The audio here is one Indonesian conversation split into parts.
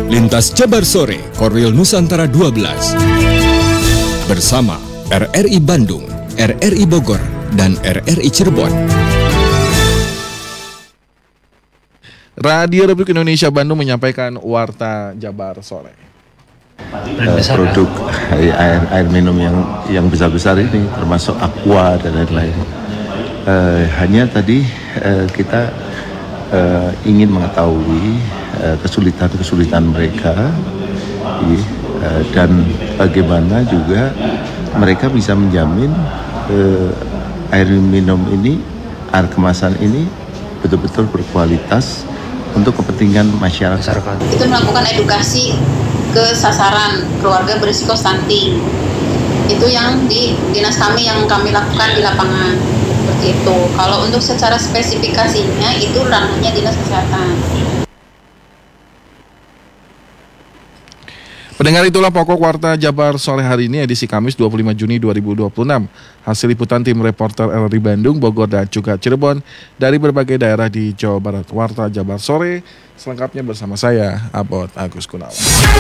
Lintas Jabar Sore, Korwil Nusantara 12. Bersama RRI Bandung, RRI Bogor, dan RRI Cirebon. Radio Republik Indonesia Bandung menyampaikan Warta Jabar Sore. Produk air minum yang besar-besar ini, termasuk Aqua dan lain-lain. Hanya tadi kita ingin mengetahui kesulitan mereka dan bagaimana juga mereka bisa menjamin air minum ini, air kemasan ini betul-betul berkualitas untuk kepentingan masyarakat. Itu melakukan edukasi ke sasaran keluarga berisiko stunting. Itu yang di dinas kami yang kami lakukan di lapangan. Seperti itu. Kalau untuk secara spesifikasinya itu ranahnya dinas kesehatan. Pendengar, itulah pokok Warta Jabar Sore hari ini edisi Kamis 25 Juni 2026. Hasil liputan tim reporter RRI Bandung, Bogor, dan juga Cirebon dari berbagai daerah di Jawa Barat. Warta Jabar Sore selengkapnya bersama saya, Abot Agus Gunawan.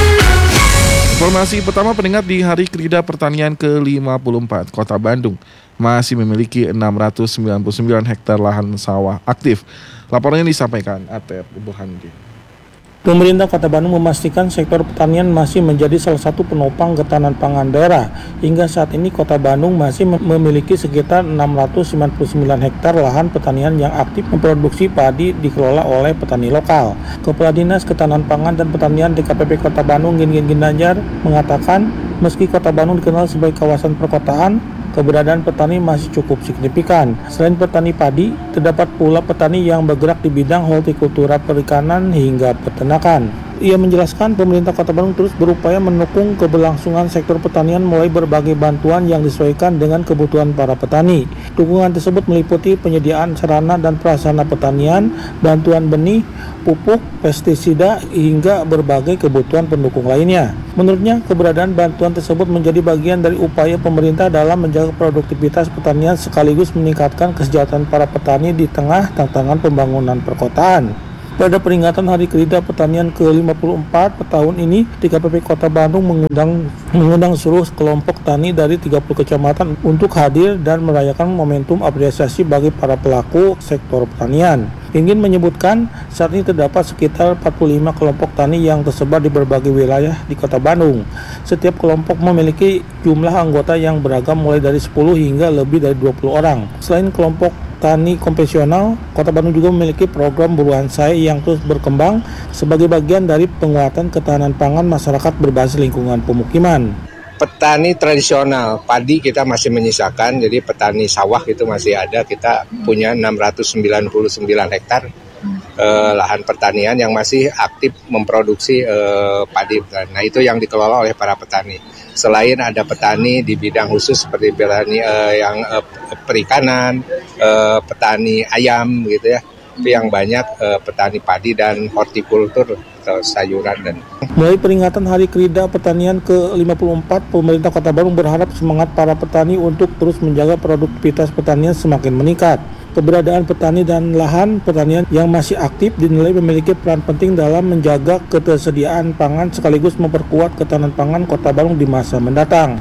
Informasi pertama, pendengar, di Hari Krida Pertanian ke-54, Kota Bandung masih memiliki 699 hektar lahan sawah aktif. Laporannya disampaikan Atep Burhanuddin. Pemerintah Kota Bandung memastikan sektor pertanian masih menjadi salah satu penopang ketahanan pangan daerah. Hingga saat ini Kota Bandung masih memiliki sekitar 699 hektar lahan pertanian yang aktif memproduksi padi dikelola oleh petani lokal. Kepala Dinas Ketahanan Pangan dan Pertanian DKPP Kota Bandung Gin Ginanjar mengatakan meski Kota Bandung dikenal sebagai kawasan perkotaan, keberadaan petani masih cukup signifikan. Selain petani padi, terdapat pula petani yang bergerak di bidang hortikultura, perikanan, hingga peternakan. Ia menjelaskan pemerintah Kota Bandung terus berupaya mendukung keberlangsungan sektor pertanian melalui berbagai bantuan yang disesuaikan dengan kebutuhan para petani. Dukungan tersebut meliputi penyediaan sarana dan prasarana pertanian, bantuan benih, pupuk, pestisida, hingga berbagai kebutuhan pendukung lainnya. Menurutnya, keberadaan bantuan tersebut menjadi bagian dari upaya pemerintah dalam menjaga produktivitas pertanian sekaligus meningkatkan kesejahteraan para petani di tengah tantangan pembangunan perkotaan. Pada peringatan Hari Krida Pertanian ke-54 tahun ini, DKPP Kota Bandung mengundang seluruh kelompok tani dari 30 kecamatan untuk hadir dan merayakan momentum apresiasi bagi para pelaku sektor pertanian. Ingin menyebutkan, saat ini terdapat sekitar 45 kelompok tani yang tersebar di berbagai wilayah di Kota Bandung. Setiap kelompok memiliki jumlah anggota yang beragam mulai dari 10 hingga lebih dari 20 orang. Selain kelompok tani konvensional, Kota Bandung juga memiliki program buruan say yang terus berkembang sebagai bagian dari penguatan ketahanan pangan masyarakat berbasis lingkungan pemukiman. Petani tradisional, padi kita masih menyisakan, jadi petani sawah itu masih ada. Kita punya 699 hektar lahan pertanian yang masih aktif memproduksi padi. Nah, itu yang dikelola oleh para petani. Selain ada petani di bidang khusus seperti petani yang perikanan, petani ayam gitu ya. Tapi yang banyak petani padi dan hortikultur atau sayuran. Dan mulai peringatan Hari Krida Pertanian ke-54, pemerintah Kota Bandung berharap semangat para petani untuk terus menjaga produktivitas pertanian semakin meningkat. Keberadaan petani dan lahan pertanian yang masih aktif dinilai memiliki peran penting dalam menjaga ketersediaan pangan sekaligus memperkuat ketahanan pangan Kota Bandung di masa mendatang.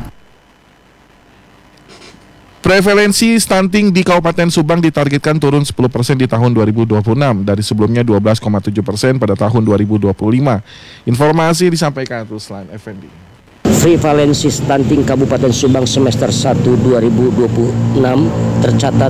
Prevalensi stunting di Kabupaten Subang ditargetkan turun 10% di tahun 2026 dari sebelumnya 12,7% pada tahun 2025. Informasi disampaikan Ruslan Effendi. Prevalensi stunting Kabupaten Subang semester 1 2026 tercatat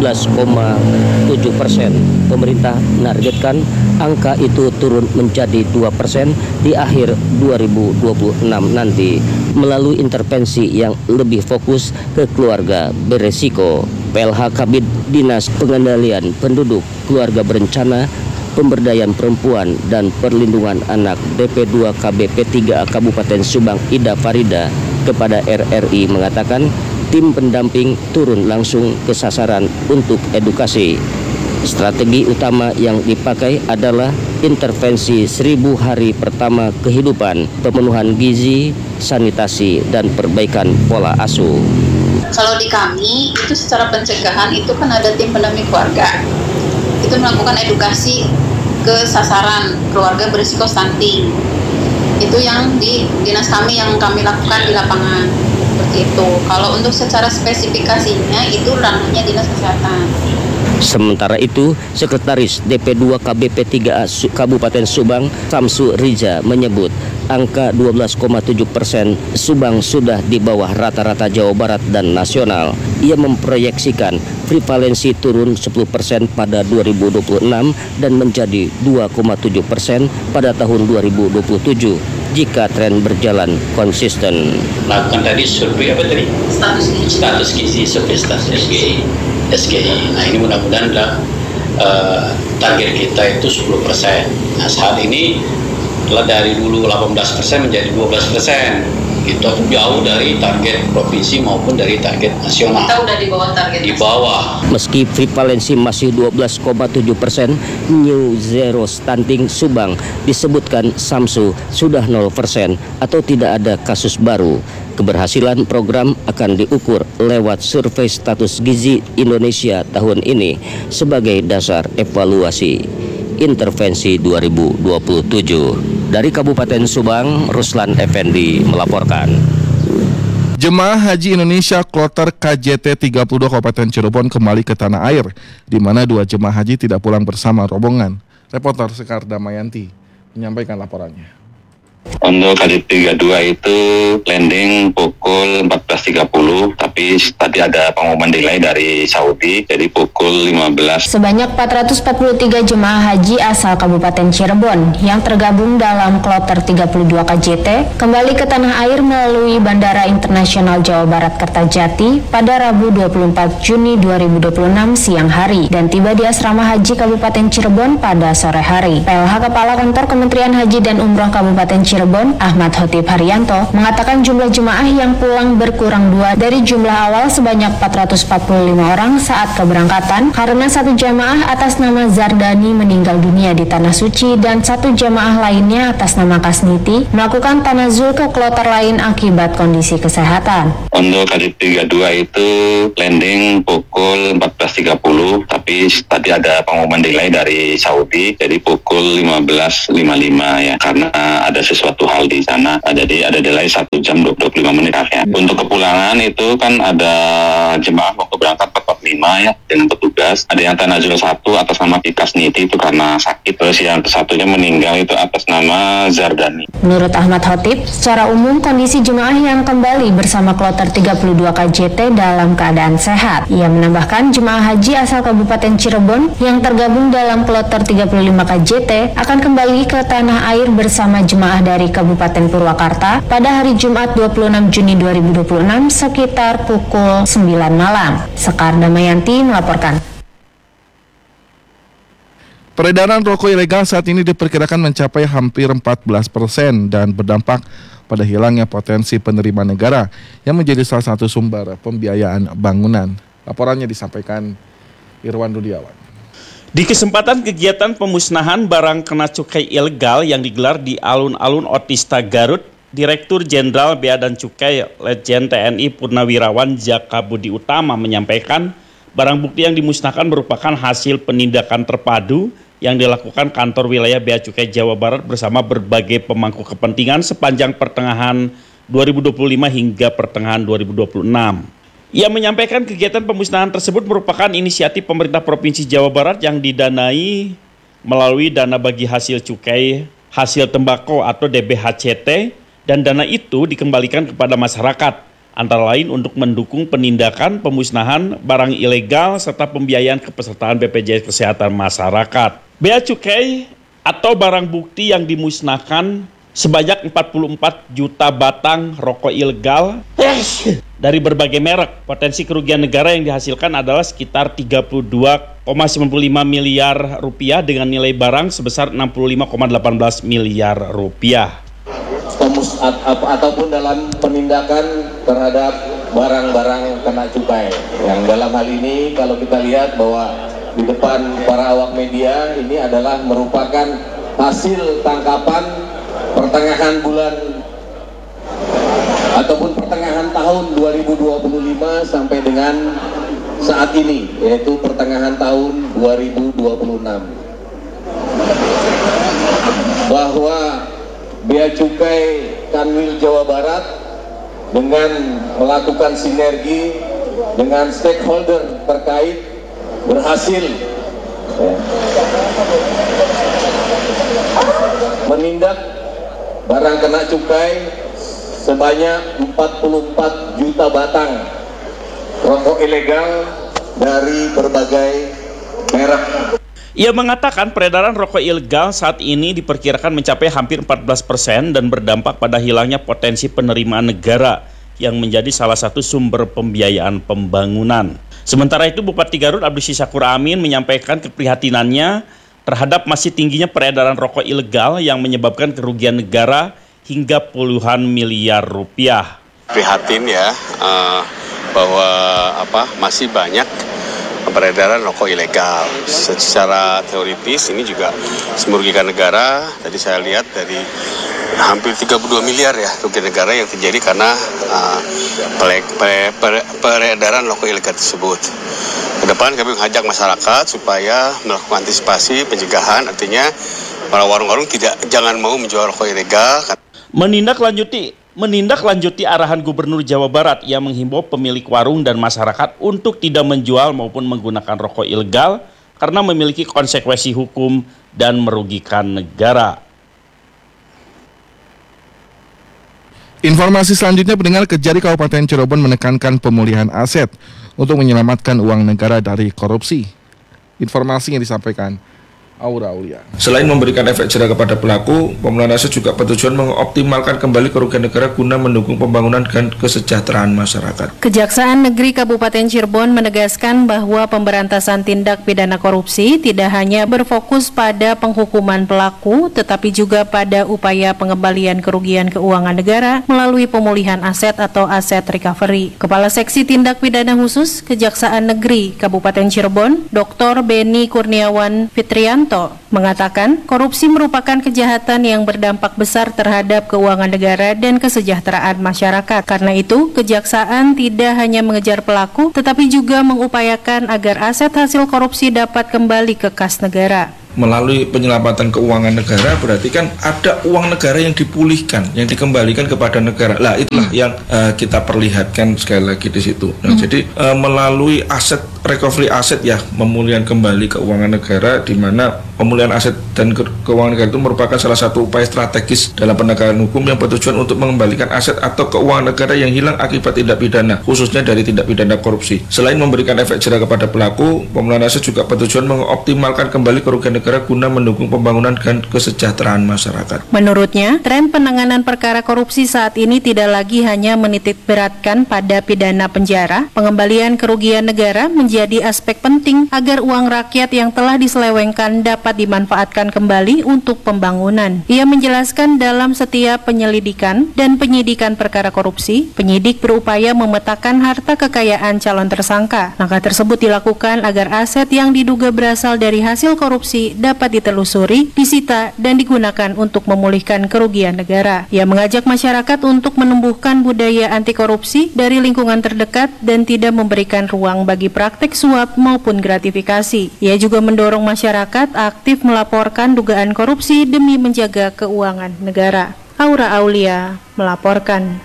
12,7%. Pemerintah menargetkan angka itu turun menjadi 2% di akhir 2026 nanti melalui intervensi yang lebih fokus ke keluarga beresiko. PLH Kabid Dinas Pengendalian Penduduk, Keluarga Berencana, Pemberdayaan Perempuan dan Perlindungan Anak DP2 KBP 3A Kabupaten Subang Ida Farida kepada RRI mengatakan tim pendamping turun langsung ke sasaran untuk edukasi. Strategi utama yang dipakai adalah intervensi 1000 hari pertama kehidupan, pemenuhan gizi, sanitasi, dan perbaikan pola asuh. Kalau di kami, itu secara pencegahan itu kan ada tim pendamping keluarga. Itu melakukan edukasi ke ke sasaran keluarga berisiko stunting. Itu yang di dinas kami yang kami lakukan di lapangan. Seperti itu. Kalau untuk secara spesifikasinya itu ranahnya dinas kesehatan. Sementara itu, Sekretaris DP2 KBP 3A Kabupaten Subang, Samsu Riza menyebut angka 12,7% Subang sudah di bawah rata-rata Jawa Barat dan nasional. Ia memproyeksikan prevalensi turun 10% pada 2026 dan menjadi 2,7% pada tahun 2027 jika tren berjalan konsisten. Lakukan tadi survei apa tadi? Status gizi, survei status SGI. Nah, ini mudah-mudahan target kita itu 10%. Nah, saat ini telah dari dulu 18% menjadi 12%. Itu jauh dari target provinsi maupun dari target nasional. Kita udah di bawah target. Di bawah. Meski prevalensi masih 12,7%, New Zero Stunting Subang disebutkan Samsu sudah 0% atau tidak ada kasus baru. Keberhasilan program akan diukur lewat survei status gizi Indonesia tahun ini sebagai dasar evaluasi intervensi 2027. Dari Kabupaten Subang, Ruslan Effendi melaporkan. Jemaah Haji Indonesia Kloter KJT 32 Kabupaten Cirebon kembali ke tanah air, di mana 2 jemaah haji tidak pulang bersama rombongan. Reporter Sekar Damayanti menyampaikan laporannya. Untuk KJT 32 itu landing pukul 14.30, tapi tadi ada pengumuman delay dari Saudi, jadi pukul 15. Sebanyak 443 jemaah haji asal Kabupaten Cirebon yang tergabung dalam Kloter 32 KJT kembali ke tanah air melalui Bandara Internasional Jawa Barat Kertajati pada Rabu 24 Juni 2026 siang hari dan tiba di Asrama Haji Kabupaten Cirebon pada sore hari. PLH Kepala Kantor Kementerian Haji dan Umroh Kabupaten Cirebon, Ahmad Khotib Haryanto, mengatakan jumlah jemaah yang pulang berkurang 2 dari jumlah awal sebanyak 445 orang saat keberangkatan karena 1 jemaah atas nama Zardani meninggal dunia di Tanah Suci dan 1 jemaah lainnya atas nama Kasniti melakukan tanazul ke kloter lain akibat kondisi kesehatan. Untuk KJT 32 itu landing pukul 14.30, tapi tadi ada pengumuman delay dari Saudi, jadi pukul 15.55 ya, karena ada sesuatu hal di sana, jadi ada delay 1 jam 25 menit ya. Untuk kepulangan itu kan ada jemaah waktu berangkat 45 ya dengan petugas, ada yang tanazul 1 atas nama Kasniti itu karena sakit, terus yang satunya meninggal itu atas nama Zardani. Menurut Ahmad Khotib, secara umum kondisi jemaah yang kembali bersama Kloter 32 KJT dalam keadaan sehat. Ia menambahkan jemaah haji asal Kabupaten Cirebon yang tergabung dalam Kloter 35 KJT akan kembali ke tanah air bersama jemaah dari Kabupaten Purwakarta pada hari Jumat 26 Juni 2026 sekitar pukul 9 malam. Sekar Damayanti melaporkan. Peredaran rokok ilegal saat ini diperkirakan mencapai hampir 14% dan berdampak pada hilangnya potensi penerimaan negara yang menjadi salah satu sumber pembiayaan bangunan. Laporannya disampaikan Irwan Rudiawan. Di kesempatan kegiatan pemusnahan barang kena cukai ilegal yang digelar di alun-alun Otista Garut, Direktur Jenderal Bea dan Cukai Letjen TNI Purnawirawan Jaka Budi Utama menyampaikan barang bukti yang dimusnahkan merupakan hasil penindakan terpadu yang dilakukan kantor wilayah Bea Cukai Jawa Barat bersama berbagai pemangku kepentingan sepanjang pertengahan 2025 hingga pertengahan 2026. Ia menyampaikan kegiatan pemusnahan tersebut merupakan inisiatif pemerintah Provinsi Jawa Barat yang didanai melalui dana bagi hasil cukai hasil tembakau atau DBHCT, dan dana itu dikembalikan kepada masyarakat, antara lain untuk mendukung penindakan pemusnahan barang ilegal serta pembiayaan kepesertaan BPJS Kesehatan Masyarakat. Bea Cukai atau barang bukti yang dimusnahkan sebanyak 44 juta batang rokok ilegal dari berbagai merek. Potensi kerugian negara yang dihasilkan adalah sekitar 32,95 miliar rupiah dengan nilai barang sebesar 65,18 miliar rupiah. Ataupun dalam penindakan terhadap barang-barang kena cukai. Yang dalam hal ini kalau kita lihat bahwa di depan para awak media ini adalah merupakan hasil tangkapan pertengahan bulan ataupun pertengahan tahun 2025 sampai dengan saat ini, yaitu pertengahan tahun 2026. bahwa Bea Cukai Kanwil Jawa Barat dengan melakukan sinergi dengan stakeholder terkait berhasil menindak barang kena cukai sebanyak 44 juta batang rokok ilegal dari berbagai merek. Ia mengatakan peredaran rokok ilegal saat ini diperkirakan mencapai hampir 14% dan berdampak pada hilangnya potensi penerimaan negara yang menjadi salah satu sumber pembiayaan pembangunan. Sementara itu Bupati Garut Abdus Syakur Amin menyampaikan keprihatinannya terhadap masih tingginya peredaran rokok ilegal yang menyebabkan kerugian negara hingga puluhan miliar rupiah. Prihatin ya bahwa masih banyak peredaran rokok ilegal. Secara teoritis ini juga merugikan negara. Tadi saya lihat dari hampir 32 miliar ya kerugian negara yang terjadi karena peredaran rokok ilegal tersebut. Kedepan kami mengajak masyarakat supaya melakukan antisipasi pencegahan, artinya para warung-warung jangan mau menjual rokok ilegal. Menindaklanjuti arahan Gubernur Jawa Barat yang menghimbau pemilik warung dan masyarakat untuk tidak menjual maupun menggunakan rokok ilegal karena memiliki konsekuensi hukum dan merugikan negara. Informasi selanjutnya, pendengar, Kejari Kabupaten Cirebon menekankan pemulihan aset untuk menyelamatkan uang negara dari korupsi. Informasi yang disampaikan Aura Aulia. Selain memberikan efek jera kepada pelaku, pemulihan aset juga bertujuan mengoptimalkan kembali kerugian negara guna mendukung pembangunan dan kesejahteraan masyarakat. Kejaksaan Negeri Kabupaten Cirebon menegaskan bahwa pemberantasan tindak pidana korupsi tidak hanya berfokus pada penghukuman pelaku, tetapi juga pada upaya pengembalian kerugian keuangan negara melalui pemulihan aset atau aset recovery. Kepala Seksi Tindak Pidana Khusus Kejaksaan Negeri Kabupaten Cirebon, Dr. Beni Kurniawan Fitrianto mengatakan korupsi merupakan kejahatan yang berdampak besar terhadap keuangan negara dan kesejahteraan masyarakat. Karena itu, kejaksaan tidak hanya mengejar pelaku, tetapi juga mengupayakan agar aset hasil korupsi dapat kembali ke kas negara. Melalui penyelamatan keuangan negara berarti kan ada uang negara yang dipulihkan, yang dikembalikan kepada negara. Lah itulah yang kita perlihatkan sekali lagi di situ. Nah, jadi melalui aset recovery aset ya, pemulihan kembali keuangan negara, di mana pemulihan aset dan keuangan negara itu merupakan salah satu upaya strategis dalam penegakan hukum yang bertujuan untuk mengembalikan aset atau keuangan negara yang hilang akibat tindak pidana, khususnya dari tindak pidana korupsi. Selain memberikan efek jera kepada pelaku, pemulihan aset juga bertujuan mengoptimalkan kembali kerugian negara guna mendukung pembangunan dan kesejahteraan masyarakat. Menurutnya, tren penanganan perkara korupsi saat ini tidak lagi hanya menitik beratkan pada pidana penjara. Pengembalian kerugian negara menjadi aspek penting agar uang rakyat yang telah diselewengkan dapat dimanfaatkan kembali untuk pembangunan. Ia menjelaskan dalam setiap penyelidikan dan penyidikan perkara korupsi, penyidik berupaya memetakan harta kekayaan calon tersangka. Langkah tersebut dilakukan agar aset yang diduga berasal dari hasil korupsi dapat ditelusuri, disita, dan digunakan untuk memulihkan kerugian negara. Ia mengajak masyarakat untuk menumbuhkan budaya anti korupsi dari lingkungan terdekat dan tidak memberikan ruang bagi praktik suap maupun gratifikasi. Ia juga mendorong masyarakat aktif melaporkan dugaan korupsi demi menjaga keuangan negara. Aura Aulia melaporkan.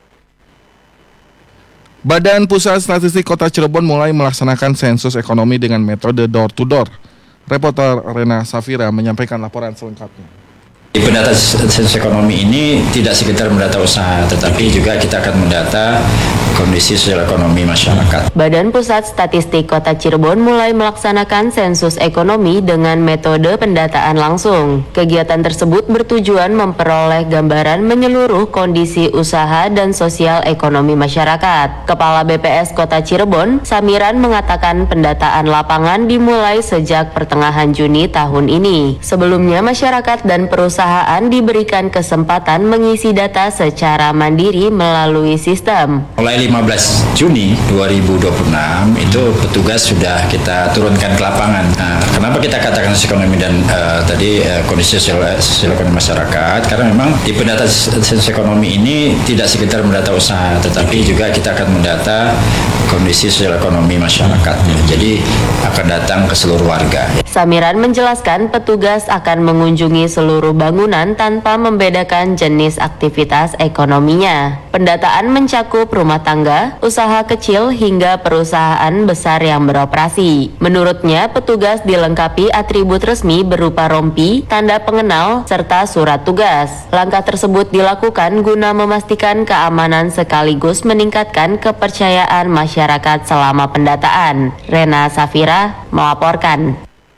Badan Pusat Statistik Kota Cirebon mulai melaksanakan sensus ekonomi dengan metode door-to-door. Reporter Rena Safira menyampaikan laporan selengkapnya. Pendata sensus ekonomi ini tidak sekedar mendata usaha, tetapi juga kita akan mendata kondisi sosial ekonomi masyarakat. Badan Pusat Statistik Kota Cirebon mulai melaksanakan sensus ekonomi dengan metode pendataan langsung. Kegiatan tersebut bertujuan memperoleh gambaran menyeluruh kondisi usaha dan sosial ekonomi masyarakat. Kepala BPS Kota Cirebon, Samiran, mengatakan pendataan lapangan dimulai sejak pertengahan Juni tahun ini. Sebelumnya, masyarakat dan perusahaan diberikan kesempatan mengisi data secara mandiri melalui sistem. Mulai 15 Juni 2026 itu petugas sudah kita turunkan ke lapangan. Nah, kenapa kita katakan sensus ekonomi dan kondisi sosial ekonomi masyarakat? Karena memang di pendata sensus ekonomi ini tidak sekedar mendata usaha, tetapi juga kita akan mendata kondisi sosial ekonomi masyarakat. Jadi akan datang ke seluruh warga. Samiran menjelaskan petugas akan mengunjungi seluruh bangunan tanpa membedakan jenis aktivitas ekonominya. Pendataan mencakup rumah tangga, usaha kecil hingga perusahaan besar yang beroperasi. Menurutnya, petugas dilengkapi atribut resmi berupa rompi, tanda pengenal, serta surat tugas. Langkah tersebut dilakukan guna memastikan keamanan sekaligus meningkatkan kepercayaan masyarakat selama pendataan. Rena Safira melaporkan.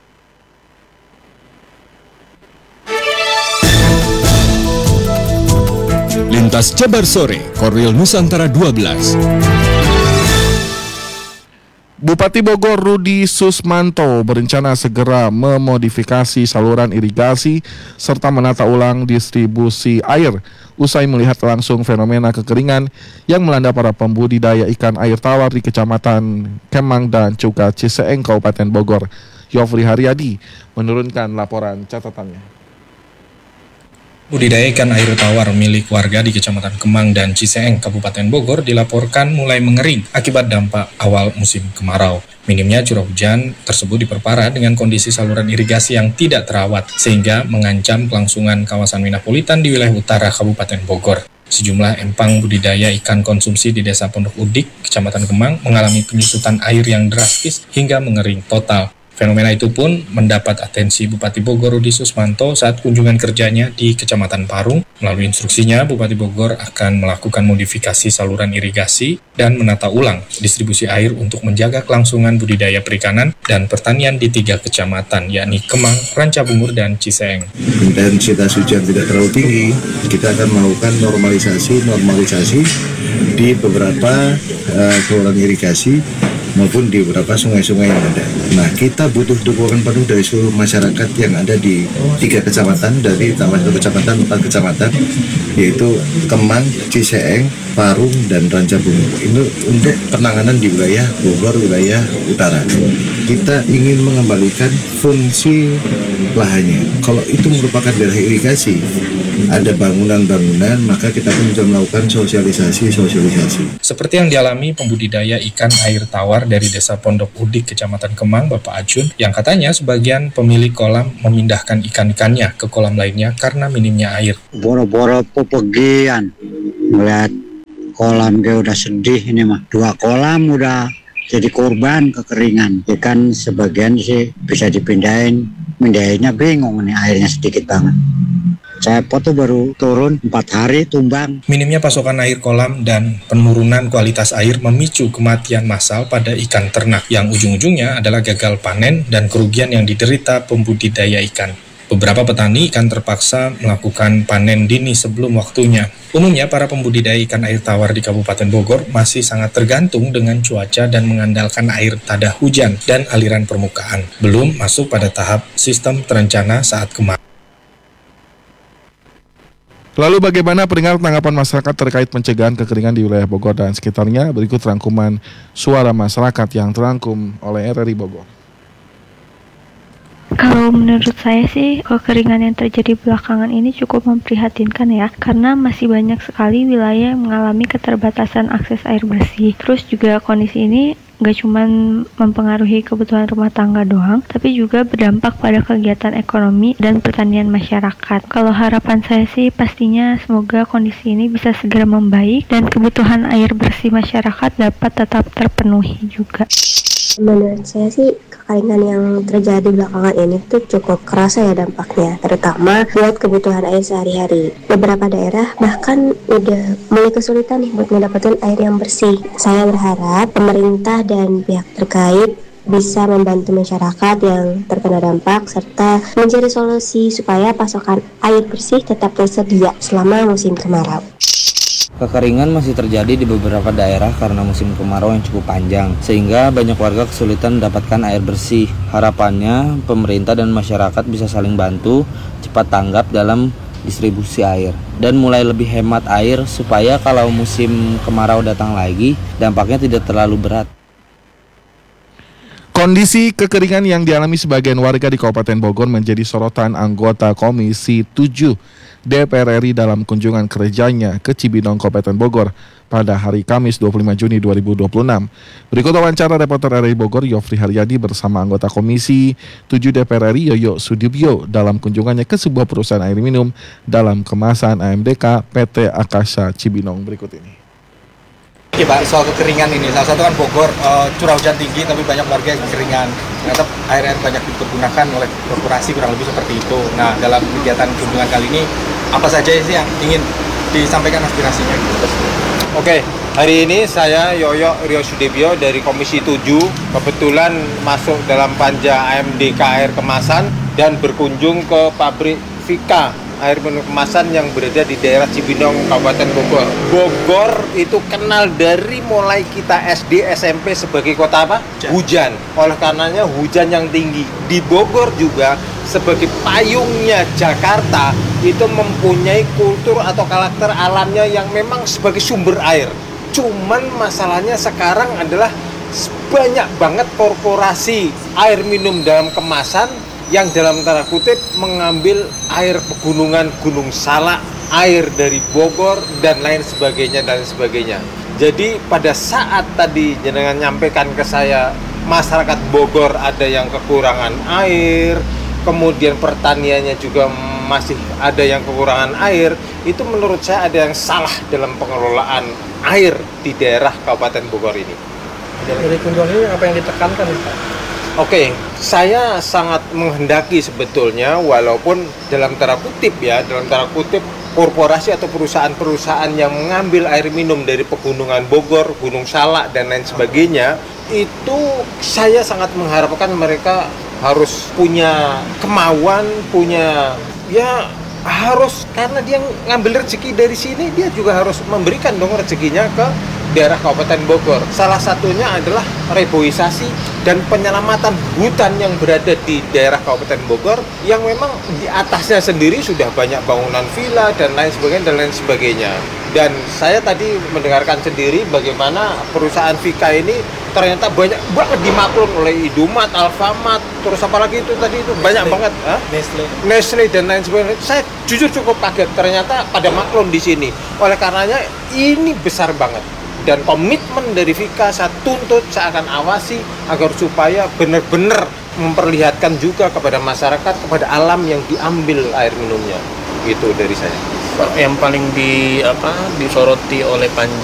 Lintas Jabar Sore, Korwil Nusantara 12. Bupati Bogor Rudi Susmanto berencana segera memodifikasi saluran irigasi serta menata ulang distribusi air usai melihat langsung fenomena kekeringan yang melanda para pembudidaya ikan air tawar di Kecamatan Kemang dan juga Ciseeng, Kabupaten Bogor. Yofri Haryadi menurunkan laporan catatannya. Budidaya ikan air tawar milik warga di Kecamatan Kemang dan Ciseeng, Kabupaten Bogor dilaporkan mulai mengering akibat dampak awal musim kemarau. Minimnya curah hujan tersebut diperparah dengan kondisi saluran irigasi yang tidak terawat, sehingga mengancam kelangsungan kawasan Minapolitan di wilayah utara Kabupaten Bogor. Sejumlah empang budidaya ikan konsumsi di Desa Pondok Udik, Kecamatan Kemang, mengalami penyusutan air yang drastis hingga mengering total. Fenomena itu pun mendapat atensi Bupati Bogor Rudi Susmanto saat kunjungan kerjanya di Kecamatan Parung. Melalui instruksinya, Bupati Bogor akan melakukan modifikasi saluran irigasi dan menata ulang distribusi air untuk menjaga kelangsungan budidaya perikanan dan pertanian di 3 kecamatan, yakni Kemang, Rancabungur, dan Ciseeng. Intensitas hujan tidak terlalu tinggi, kita akan melakukan normalisasi di beberapa saluran irigasi maupun di beberapa sungai-sungai yang ada. Nah, kita butuh dukungan penuh dari seluruh masyarakat yang ada di 3 kecamatan, dari 1 kecamatan, 4 kecamatan, yaitu Kemang, Ciseeng, Parung, dan Rancabungur. Ini untuk penanganan di wilayah Bogor, wilayah utara. Kita ingin mengembalikan fungsi lahannya. Kalau itu merupakan daerah irigasi, ada bangunan-bangunan, maka kita pun bisa melakukan sosialisasi. Seperti yang dialami pembudidaya ikan air tawar dari Desa Pondok Udik, Kecamatan Kemang, Bapak Ajun, yang katanya sebagian pemilik kolam memindahkan ikan-ikannya ke kolam lainnya karena minimnya air. Boro-boro pepegian, melihat kolam dia udah sedih ini mah. 2 kolam udah jadi korban kekeringan. Ikan sebagian sih bisa dipindahin, mindahinnya bingung nih, airnya sedikit banget. Saya foto baru turun 4 hari tumbang. Minimnya pasokan air kolam dan penurunan kualitas air memicu kematian massal pada ikan ternak yang ujung-ujungnya adalah gagal panen dan kerugian yang diderita pembudidaya ikan. Beberapa petani ikan terpaksa melakukan panen dini sebelum waktunya. Umumnya para pembudidaya ikan air tawar di Kabupaten Bogor masih sangat tergantung dengan cuaca dan mengandalkan air tada hujan dan aliran permukaan. Belum masuk pada tahap sistem terencana saat kemarau. Lalu bagaimana peringatan tanggapan masyarakat terkait pencegahan kekeringan di wilayah Bogor dan sekitarnya? Berikut rangkuman suara masyarakat yang terangkum oleh RRI Bogor. Kalau menurut saya sih, kekeringan yang terjadi belakangan ini cukup memprihatinkan ya, karena masih banyak sekali wilayah yang mengalami keterbatasan akses air bersih. Terus juga kondisi ini nggak cuma mempengaruhi kebutuhan rumah tangga doang, tapi juga berdampak pada kegiatan ekonomi dan pertanian masyarakat. Kalau harapan saya sih pastinya semoga kondisi ini bisa segera membaik dan kebutuhan air bersih masyarakat dapat tetap terpenuhi juga. Menurut saya sih kekeringan yang terjadi belakangan ini tuh cukup kerasa ya dampaknya, terutama buat kebutuhan air sehari-hari. Beberapa daerah bahkan udah mulai kesulitan nih buat mendapatkan air yang bersih. Saya berharap pemerintah dan pihak terkait bisa membantu masyarakat yang terkena dampak serta mencari solusi supaya pasokan air bersih tetap tersedia selama musim kemarau. Kekeringan masih terjadi di beberapa daerah karena musim kemarau yang cukup panjang, sehingga banyak warga kesulitan mendapatkan air bersih. Harapannya, pemerintah dan masyarakat bisa saling bantu, cepat tanggap dalam distribusi air, dan mulai lebih hemat air supaya kalau musim kemarau datang lagi, dampaknya tidak terlalu berat. Kondisi kekeringan yang dialami sebagian warga di Kabupaten Bogor menjadi sorotan anggota Komisi 7 DPR RI dalam kunjungan kerjanya ke Cibinong, Kabupaten Bogor pada hari Kamis 25 Juni 2026. Berikut wawancara reporter RRI Bogor Yofri Haryadi bersama anggota Komisi 7 DPR RI Yoyo Sudibyo dalam kunjungannya ke sebuah perusahaan air minum dalam kemasan AMDK PT Akasa Cibinong berikut ini. Oke Pak, soal kekeringan ini, salah satu kan Bogor curah hujan tinggi tapi banyak warga yang kekeringan. Ternyata air banyak dipergunakan oleh korporasi kurang lebih seperti itu. Nah, dalam kegiatan kunjungan kali ini, apa saja sih yang ingin disampaikan aspirasinya? Oke, hari ini saya Yoyo Rio Sudibyo dari Komisi 7 kebetulan masuk dalam panja AMDK air kemasan dan berkunjung ke pabrik Vika air minum kemasan yang berada di daerah Cibinong, Kabupaten Bogor. Bogor itu kenal dari mulai kita SD, SMP sebagai kota apa? Hujan. Oleh karenanya hujan yang tinggi. Di Bogor juga sebagai payungnya Jakarta itu mempunyai kultur atau karakter alamnya yang memang sebagai sumber air. Cuman masalahnya sekarang adalah banyak banget korporasi air minum dalam kemasan yang dalam tanda kutip mengambil air pegunungan Gunung Salak, air dari Bogor dan lain sebagainya. Jadi pada saat tadi jenengan nyampaikan ke saya masyarakat Bogor ada yang kekurangan air, kemudian pertaniannya juga masih ada yang kekurangan air, itu menurut saya ada yang salah dalam pengelolaan air di daerah Kabupaten Bogor ini. Dari kunjungan ini apa yang ditekankan Pak? Oke, saya sangat menghendaki sebetulnya walaupun dalam tanda kutip korporasi atau perusahaan-perusahaan yang mengambil air minum dari pegunungan Bogor, Gunung Salak dan lain sebagainya, itu saya sangat mengharapkan mereka harus punya kemauan, harus, karena dia ngambil rezeki dari sini, dia juga harus memberikan dong rezekinya ke daerah Kabupaten Bogor. Salah satunya adalah reboisasi dan penyelamatan hutan yang berada di daerah Kabupaten Bogor yang memang di atasnya sendiri sudah banyak bangunan villa dan lain sebagainya. Dan saya tadi mendengarkan sendiri bagaimana perusahaan Vika ini ternyata banyak banget dimaklum oleh Indomaret, Alfamart, terus apalagi itu tadi itu banyak banget, Nestle dan lain sebagainya. Saya jujur cukup kaget ternyata pada maklum di sini. Oleh karenanya ini besar banget. Dan komitmen dari Vika saya tuntut, saya akan awasi agar supaya benar-benar memperlihatkan juga kepada masyarakat, kepada alam yang diambil air minumnya. Itu dari saya. Yang paling disoroti oleh